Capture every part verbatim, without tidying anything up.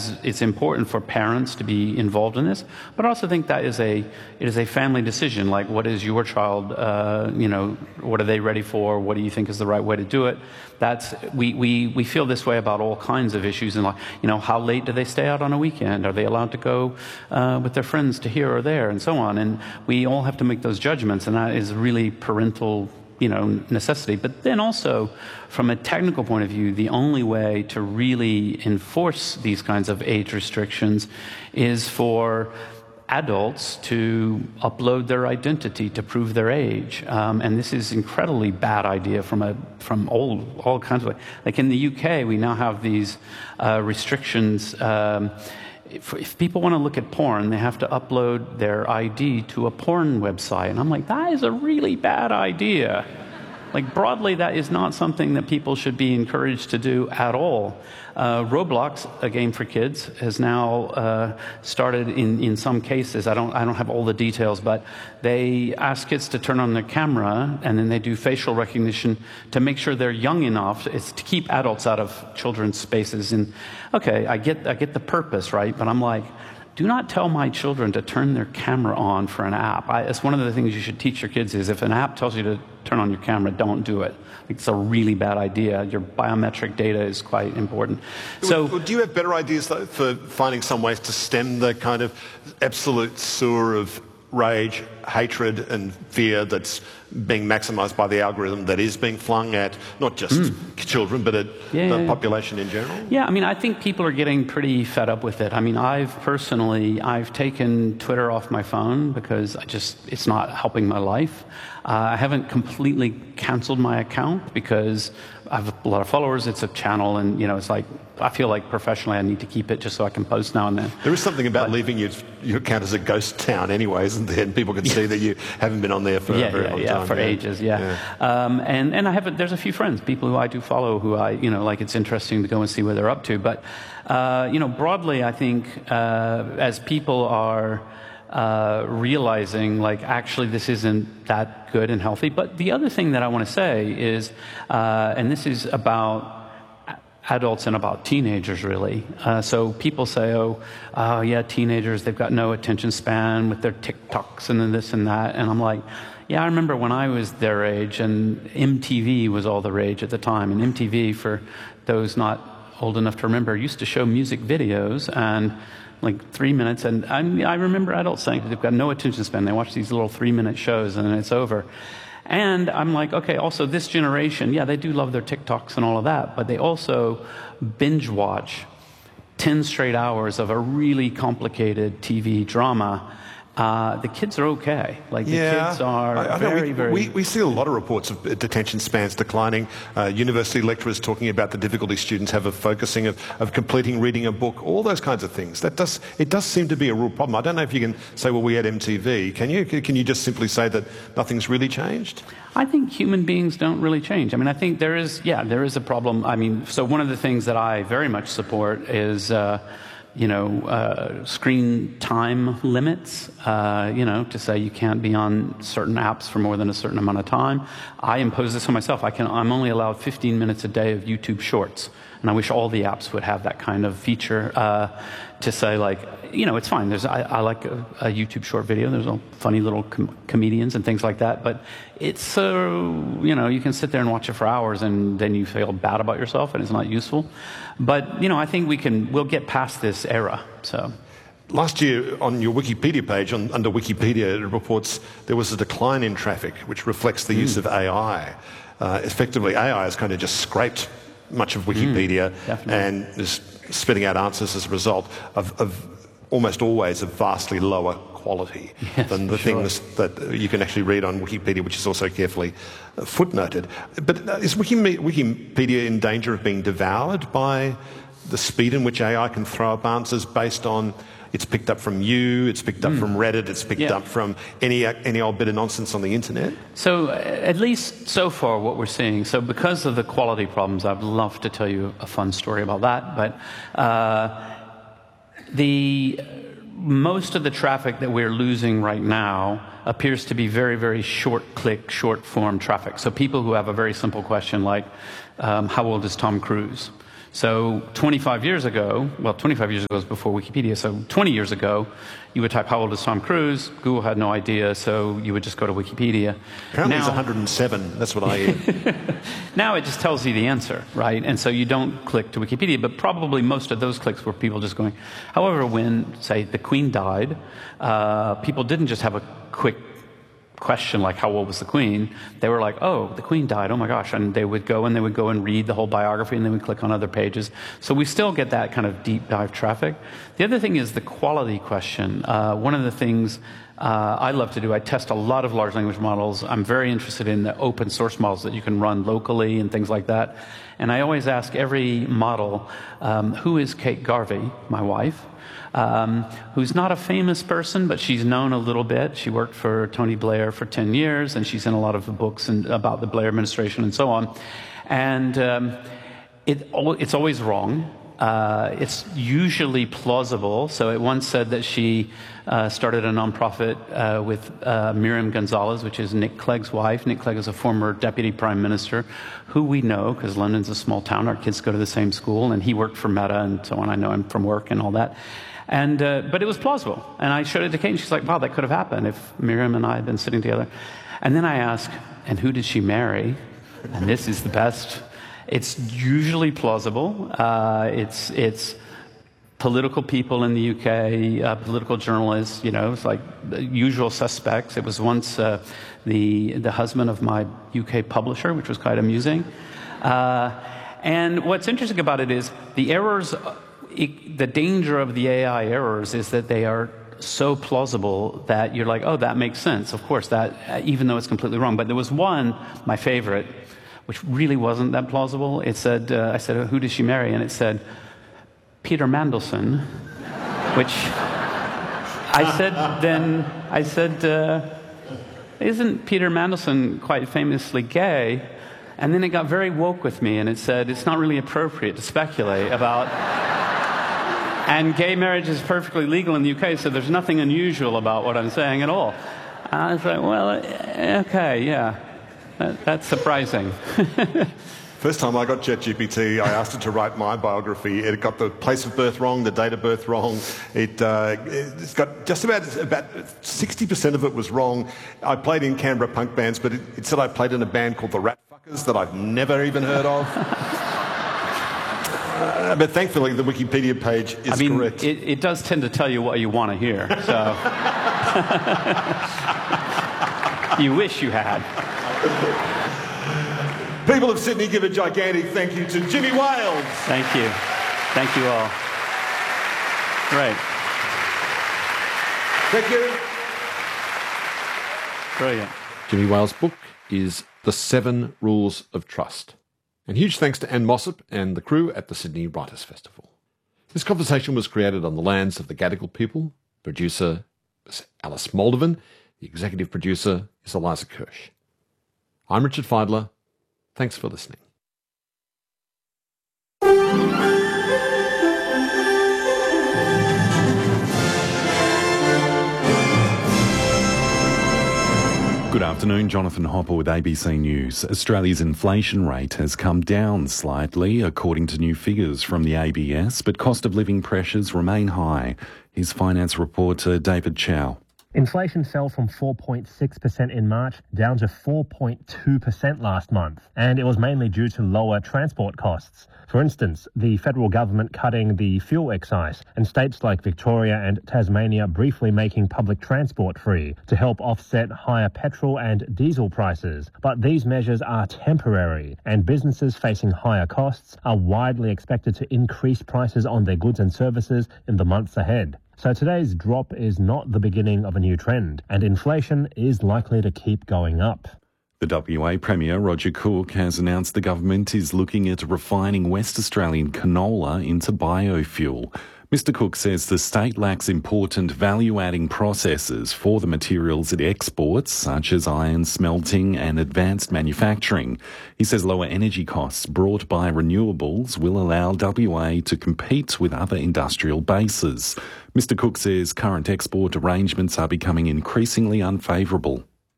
is, it's important for parents to be involved in this, but I also think that is a, it is a family decision. Like, what is your child, uh, you know, what are they ready for? What do you think is the right way to do it? That's, we, we, we feel this way about all kinds of issues. And, like, you know, how late do they stay out on a weekend? Are they allowed to go uh, with their friends to here or there, and so on? And we all have to make those judgments, and that is really parental, you know, necessity. But then also, from a technical point of view, the only way to really enforce these kinds of age restrictions is for adults to upload their identity to prove their age. Um, and this is incredibly bad idea from a from all all kinds of, like in the U K, we now have these uh, restrictions. Um, If, if people want to look at porn, they have to upload their I D to a porn website. And I'm like, that is a really bad idea. Like, broadly, that is not something that people should be encouraged to do at all. Uh, Roblox, a game for kids, has now uh, started in, in some cases. I don't, I don't have all the details, but they ask kids to turn on their camera, and then they do facial recognition to make sure they're young enough. It's to keep adults out of children's spaces. And okay, I get, I get the purpose, right? But I'm like, do not tell my children to turn their camera on for an app. I, it's one of the things you should teach your kids is, if an app tells you to turn on your camera, don't do it. It's a really bad idea. Your biometric data is quite important. So, well, do you have better ideas, though, for finding some ways to stem the kind of absolute sewer of rage, hatred and fear that's being maximised by the algorithm that is being flung at not just mm. children, but at yeah, the yeah, population yeah. in general? Yeah, I mean, I think people are getting pretty fed up with it. I mean, I've personally, I've taken Twitter off my phone because I just, it's not helping my life. Uh, I haven't completely cancelled my account because I have a lot of followers. It's a channel, and, you know, it's like, I feel like professionally I need to keep it just so I can post now and then. There is something about but, leaving your, your account as a ghost town anyway, isn't there? And people can see that you haven't been on there for yeah, a very yeah, long yeah, time. For yeah, for ages, yeah. yeah. Um, and, and I have, a, there's a few friends, people who I do follow who I, you know, like, it's interesting to go and see where they're up to. But, uh, you know, broadly, I think uh, as people are uh, realizing, like, actually this isn't that good and healthy. But the other thing that I want to say is, uh, and this is about adults and about teenagers, really. Uh, so people say, oh, uh, yeah, teenagers, they've got no attention span with their TikToks and then this and that. And I'm like, yeah, I remember when I was their age, and M T V was all the rage at the time. And M T V, for those not old enough to remember, used to show music videos and like three minutes. And I, I remember adults saying they've got no attention span. They watch these little three-minute shows and then it's over. And I'm like, okay, also this generation, yeah, they do love their TikToks and all of that, but they also binge watch ten straight hours of a really complicated T V drama. Uh, the kids are okay. Like, the yeah, kids are I, I very, we, very... We, we see a lot of reports of detention spans declining. Uh, university lecturers talking about the difficulty students have of focusing, of, of completing reading a book, all those kinds of things. That does, it does seem to be a real problem. I don't know if you can say, well, we had M T V. Can you? Can you just simply say that nothing's really changed? I think human beings don't really change. I mean, I think there is, yeah, there is a problem. I mean, so one of the things that I very much support is... Uh, you know, uh, screen time limits, uh, you know, to say you can't be on certain apps for more than a certain amount of time. I impose this on myself. I can, I'm only allowed fifteen minutes a day of YouTube Shorts. And I wish all the apps would have that kind of feature uh, to say, like, you know, it's fine. There's, I, I like a, a YouTube short video. There's all funny little com comedians and things like that. But it's so, uh, you know, you can sit there and watch it for hours and then you feel bad about yourself and it's not useful. But, you know, I think we can, we'll get past this era, so. Last year, on your Wikipedia page, on, under Wikipedia, it reports there was a decline in traffic, which reflects the mm. use of A I. Uh, effectively, A I has kind of just scraped much of Wikipedia mm, and is spitting out answers as a result of, of almost always of vastly lower quality yes, than the sure. things that you can actually read on Wikipedia, which is also carefully uh, footnoted. But is Wikipedia in danger of being devoured by the speed in which A I can throw up answers based on it's picked up from you, it's picked up mm. from Reddit, it's picked yeah. up from any any old bit of nonsense on the internet? So, at least so far, what we're seeing, so because of the quality problems, I'd love to tell you a fun story about that, but uh, the most of the traffic that we're losing right now appears to be very, very short-click, short-form traffic. So people who have a very simple question like, um, how old is Tom Cruise? So twenty-five years ago, well, twenty-five years ago was before Wikipedia, so twenty years ago, you would type, how old is Tom Cruise? Google had no idea, so you would just go to Wikipedia. Apparently now, he's one hundred seven, that's what I hear. Now it just tells you the answer, right? And so you don't click to Wikipedia, but probably most of those clicks were people just going. However, when, say, the Queen died, uh, people didn't just have a quick question like how old was the Queen. They were like, oh, the Queen died, oh my gosh, and they would go and they would go and read the whole biography, and they would click on other pages. So we still get that kind of deep dive traffic. The other thing is the quality question. Uh, one of the things uh, I love to do, I test a lot of large language models. I'm very interested in the open source models that you can run locally and things like that. And I always ask every model, um, who is Kate Garvey, my wife? Um, who's not a famous person, but she's known a little bit. She worked for Tony Blair for ten years, and she's in a lot of the books and, about the Blair administration and so on. And um, it, it's always wrong. Uh, it's usually plausible. So it once said that she uh, started a nonprofit uh, with uh, Miriam Gonzalez, which is Nick Clegg's wife. Nick Clegg is a former deputy prime minister who we know, because London's a small town. Our kids go to the same school, and he worked for Meta and so on. I know him from work and all that. And, uh, but it was plausible. And I showed it to Kate, and she's like, wow, that could have happened if Miriam and I had been sitting together. And then I ask, and who did she marry? And this is the best. It's usually plausible. Uh, it's, it's political people in the U K, uh, political journalists, you know, it's like the usual suspects. It was once uh, the, the husband of my U K publisher, which was quite amusing. Uh, and what's interesting about it is the errors... It, the danger of the A I errors is that they are so plausible that you're like, oh, that makes sense. Of course, that, even though it's completely wrong. But there was one, my favorite, which really wasn't that plausible. It said, uh, I said, who did she marry? And it said, Peter Mandelson, which I said then, I said, uh, isn't Peter Mandelson quite famously gay? And then it got very woke with me, and it said, it's not really appropriate to speculate about... And gay marriage is perfectly legal in the U K, so there's nothing unusual about what I'm saying at all. And I was like, well, okay, yeah, that, that's surprising. First time I got ChatGPT, I asked it to write my biography. It got the place of birth wrong, the date of birth wrong. It, uh, it's got just about about sixty percent of it was wrong. I played in Canberra punk bands, but it, it said I played in a band called the Rat Fuckers that I've never even heard of. Uh, but thankfully, the Wikipedia page is I mean, correct. It, it does tend to tell you what you want to hear. So you wish you had. People of Sydney, give a gigantic thank you to Jimmy Wales. Thank you. Thank you all. Great. Thank you. Brilliant. Jimmy Wales' book is The Seven Rules of Trust. And huge thanks to Anne Mossop and the crew at the Sydney Writers' Festival. This conversation was created on the lands of the Gadigal people. Producer is Alice Moldovan. The executive producer is Eliza Kirsch. I'm Richard Feidler. Thanks for listening. Good afternoon, Jonathan Hopper with A B C News. Australia's inflation rate has come down slightly, according to new figures from the A B S, but cost of living pressures remain high. Here's finance reporter David Chow. Inflation fell from four point six percent in March down to four point two percent last month, and it was mainly due to lower transport costs. For instance, the federal government cutting the fuel excise, and states like Victoria and Tasmania briefly making public transport free to help offset higher petrol and diesel prices. But these measures are temporary, and businesses facing higher costs are widely expected to increase prices on their goods and services in the months ahead. So today's drop is not the beginning of a new trend, and inflation is likely to keep going up. The W A Premier, Roger Cook, has announced the government is looking at refining West Australian canola into biofuel. Mister Cook says the state lacks important value-adding processes for the materials it exports, such as iron smelting and advanced manufacturing. He says lower energy costs brought by renewables will allow W A to compete with other industrial bases. Mister Cook says current export arrangements are becoming increasingly unfavourable.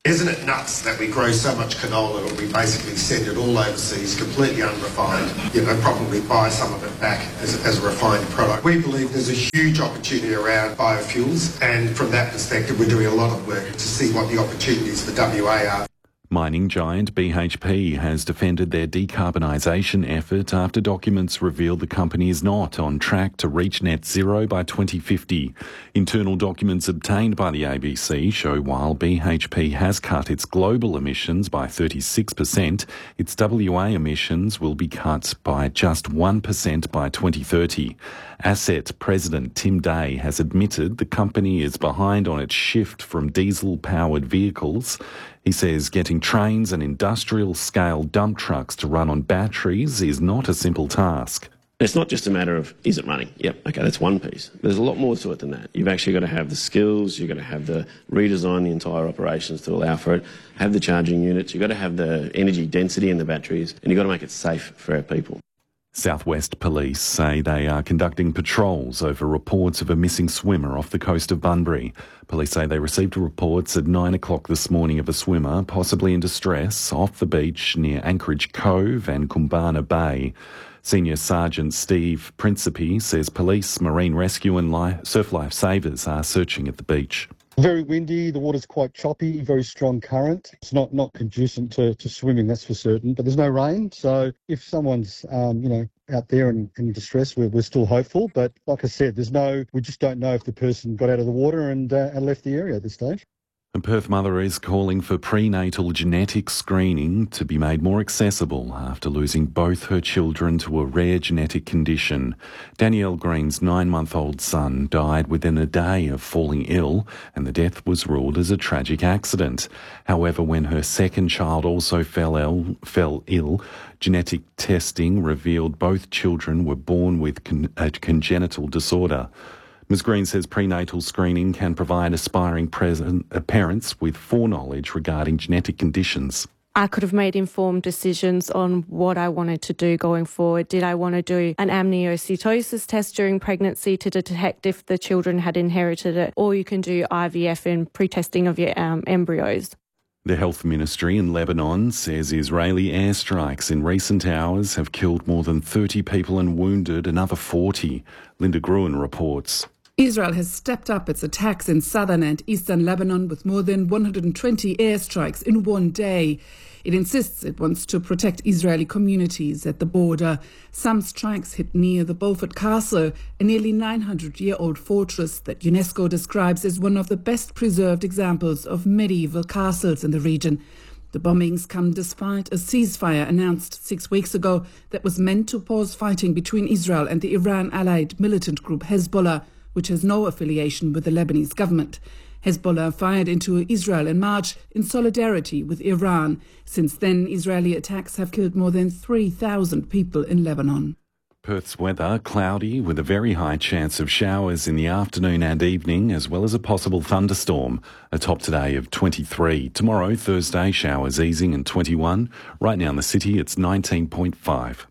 Isn't it nuts that we grow so much canola and we basically send it all overseas, completely unrefined, you know, probably buy some of it back as, as a refined product? We believe there's a huge opportunity around biofuels, and from that perspective, we're doing a lot of work to see what the opportunities for W A are. Mining giant B H P has defended their decarbonisation effort after documents reveal the company is not on track to reach net zero by twenty fifty. Internal documents obtained by the A B C show while B H P has cut its global emissions by thirty-six percent, its W A emissions will be cut by just one percent by twenty thirty. Asset President Tim Day has admitted the company is behind on its shift from diesel-powered vehicles. He says getting trains and industrial-scale dump trucks to run on batteries is not a simple task. It's not just a matter of, is it running? Yep, okay, that's one piece. There's a lot more to it than that. You've actually got to have the skills, you've got to have the redesign the entire operations to allow for it, have the charging units, you've got to have the energy density in the batteries, and you've got to make it safe for our people. South West Police say they are conducting patrols over reports of a missing swimmer off the coast of Bunbury. Police say they received reports at nine o'clock this morning of a swimmer, possibly in distress, off the beach near Anchorage Cove and Kumbana Bay. Senior Sergeant Steve Principe says police, marine rescue and life, surf life savers are searching at the beach. Very windy, the water's quite choppy, very strong current. It's not, not conducive to, to swimming, that's for certain, but there's no rain. So if someone's, um, you know, out there in, in distress, we're, we're still hopeful. But like I said, there's no, we just don't know if the person got out of the water and, uh, and left the area at this stage. A Perth mother is calling for prenatal genetic screening to be made more accessible after losing both her children to a rare genetic condition. Danielle Green's nine-month-old son died within a day of falling ill, and the death was ruled as a tragic accident. However, when her second child also fell ill, fell ill, genetic testing revealed both children were born with con- a congenital disorder. Miz Green says prenatal screening can provide aspiring present, uh, parents with foreknowledge regarding genetic conditions. I could have made informed decisions on what I wanted to do going forward. Did I want to do an amniocytosis test during pregnancy to detect if the children had inherited it, or you can do I V F and pre-testing of your um, embryos. The Health Ministry in Lebanon says Israeli airstrikes in recent hours have killed more than thirty people and wounded another forty. Linda Gruen reports. Israel has stepped up its attacks in southern and eastern Lebanon with more than one hundred twenty airstrikes in one day. It insists it wants to protect Israeli communities at the border. Some strikes hit near the Beaufort Castle, a nearly nine hundred year old fortress that UNESCO describes as one of the best preserved examples of medieval castles in the region. The bombings come despite a ceasefire announced six weeks ago that was meant to pause fighting between Israel and the Iran-allied militant group Hezbollah, which has no affiliation with the Lebanese government. Hezbollah fired into Israel in March in solidarity with Iran. Since then, Israeli attacks have killed more than three thousand people in Lebanon. Perth's weather, cloudy with a very high chance of showers in the afternoon and evening, as well as a possible thunderstorm. A top today of twenty-three. Tomorrow, Thursday, showers easing and twenty-one. Right now in the city, it's nineteen point five.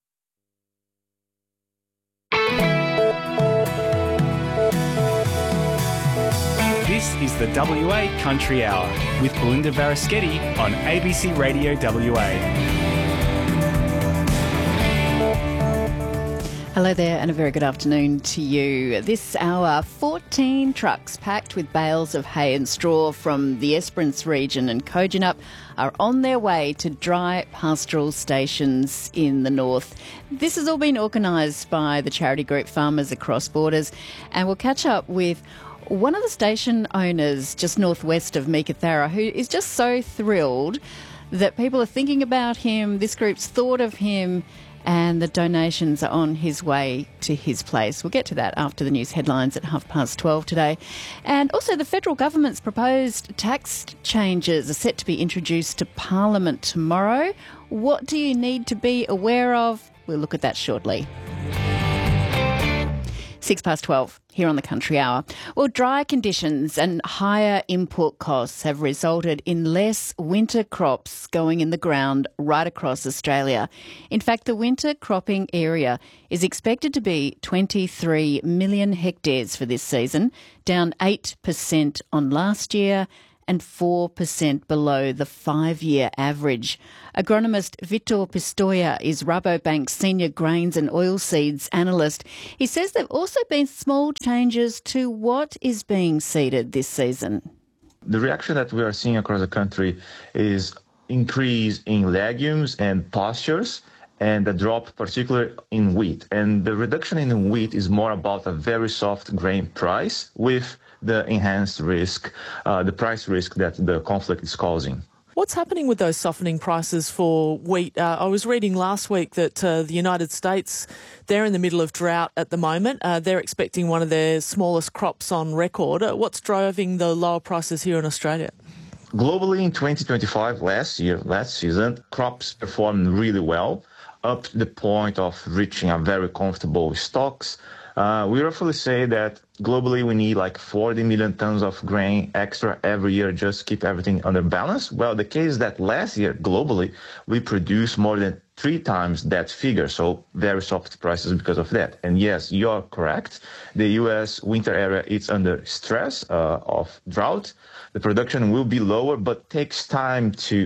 This is the W A Country Hour with Belinda Varaschetti on A B C Radio W A. Hello there and a very good afternoon to you. This hour, fourteen trucks packed with bales of hay and straw from the Esperance region and Kojonup are on their way to dry pastoral stations in the north. This has all been organised by the charity group Farmers Across Borders, and we'll catch up with one of the station owners just northwest of Meekatharra, who is just so thrilled that people are thinking about him, this group's thought of him, and the donations are on his way to his place. We'll get to that after the news headlines at half past twelve today. And also the federal government's proposed tax changes are set to be introduced to Parliament tomorrow. What do you need to be aware of? We'll look at that shortly. Six past twelve here on the Country Hour. Well, dry conditions and higher input costs have resulted in less winter crops going in the ground right across Australia. In fact, the winter cropping area is expected to be twenty-three million hectares for this season, down eight percent on last year and four percent below the five-year average. Agronomist Vitor Pistoia is Rabobank's senior grains and oilseeds analyst. He says there have also been small changes to what is being seeded this season. The reaction that we are seeing across the country is increase in legumes and pastures, and a drop particularly in wheat. And the reduction in wheat is more about a very soft grain price with the enhanced risk, uh, the price risk that the conflict is causing. What's happening with those softening prices for wheat? Uh, I was reading last week that uh, the United States, they're in the middle of drought at the moment. Uh, they're expecting one of their smallest crops on record. Uh, what's driving the lower prices here in Australia? Globally in twenty twenty-five, last year, last season, crops performed really well, up to the point of reaching a very comfortable stocks. Uh, we roughly say that globally we need like forty million tons of grain extra every year just to keep everything under balance. Well, the case is that last year globally we produced more than three times that figure, so very soft prices because of that. And yes, you're correct. The U S winter area is under stress uh, of drought. The production will be lower, but takes time to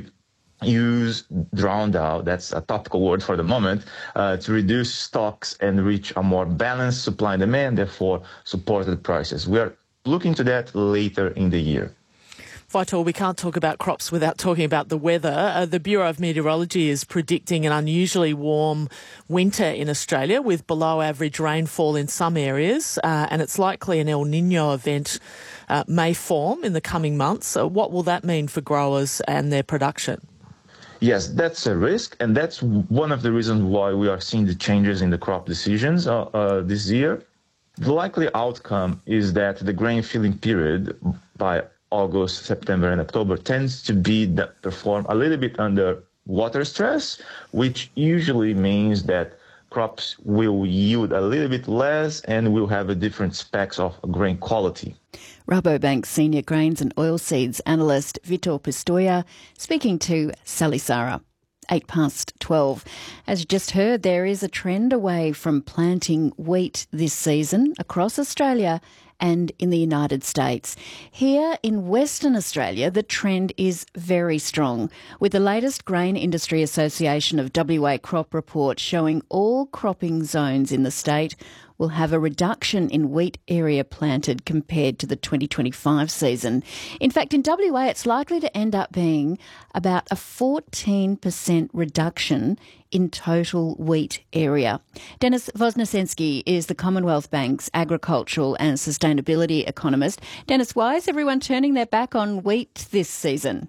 use drowned out, that's a topical word for the moment, uh, to reduce stocks and reach a more balanced supply and demand, therefore supported prices. We are looking to that later in the year. Vitor, we can't talk about crops without talking about the weather. Uh, the Bureau of Meteorology is predicting an unusually warm winter in Australia with below average rainfall in some areas, uh, and it's likely an El Nino event uh, may form in the coming months. So what will that mean for growers and their production? Yes, that's a risk, and that's one of the reasons why we are seeing the changes in the crop decisions uh, uh, this year. The likely outcome is that the grain filling period by August, September, and October tends to be that perform a little bit under water stress, which usually means that crops will yield a little bit less and will have a different specs of grain quality. Rabobank senior grains and oilseeds analyst Vitor Pistoia speaking to Sally Sara. Eight past twelve. As you just heard, there is a trend away from planting wheat this season across Australia and in the United States. Here in Western Australia, the trend is very strong, with the latest Grain Industry Association of W A crop report showing all cropping zones in the state will have a reduction in wheat area planted compared to the twenty twenty-five season. In fact, in W A, it's likely to end up being about a fourteen percent reduction in total wheat area. Denis Voznesensky is the Commonwealth Bank's agricultural and sustainability economist. Denis, why is everyone turning their back on wheat this season?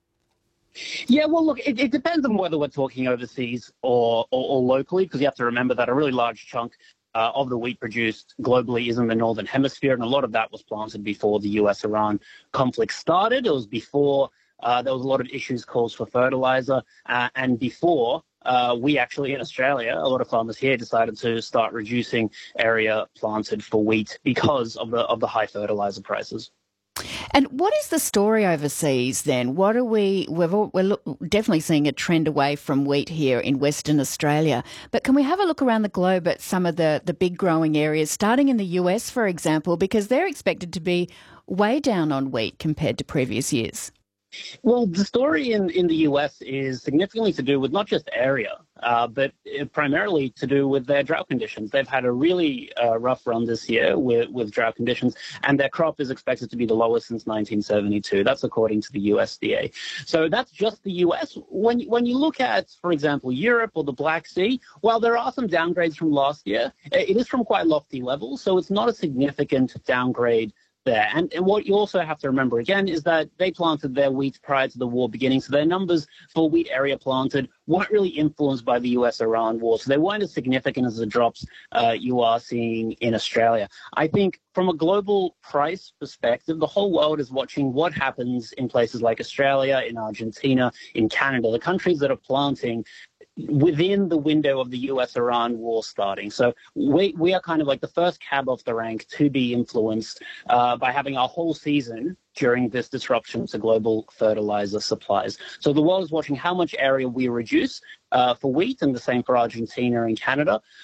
Yeah, well, look, it, it depends on whether we're talking overseas or, or, or locally, because you have to remember that a really large chunk Uh, of the wheat produced globally is in the Northern Hemisphere, and a lot of that was planted before the U S Iran conflict started. It was before uh, there was a lot of issues caused for fertilizer, uh, and before uh, we actually in Australia, a lot of farmers here decided to start reducing area planted for wheat because of the of the high fertilizer prices. And what is the story overseas then? What are we, we've, we're look, definitely seeing a trend away from wheat here in Western Australia, but can we have a look around the globe at some of the, the big growing areas, starting in the U S, for example, because they're expected to be way down on wheat compared to previous years? Well, the story in, in the U S is significantly to do with not just area, uh, but primarily to do with their drought conditions. They've had a really uh, rough run this year with, with drought conditions, and their crop is expected to be the lowest since nineteen seventy-two. That's according to the U S D A. So that's just the U S. When, when you look at, for example, Europe or the Black Sea, while there are some downgrades from last year, it is from quite lofty levels, so it's not a significant downgrade there. And, and what you also have to remember again is that they planted their wheat prior to the war beginning, so their numbers for wheat area planted weren't really influenced by the U S Iran war, so they weren't as significant as the drops uh, you are seeing in Australia. I think from a global price perspective, the whole world is watching what happens in places like Australia, in Argentina, in Canada, the countries that are planting within the window of the U S Iran war starting. So we we are kind of like the first cab off the rank to be influenced uh, by having a whole season during this disruption to global fertilizer supplies. So the world is watching how much area we reduce uh, for wheat, and the same for Argentina and Canada.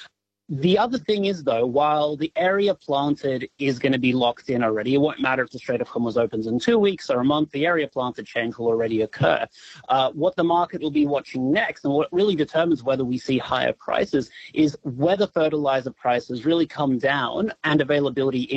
The other thing is, though, while the area planted is going to be locked in already, it won't matter if the Strait of Hormuz opens in two weeks or a month, the area planted change will already occur. Uh, what the market will be watching next, and what really determines whether we see higher prices, is whether fertilizer prices really come down and availability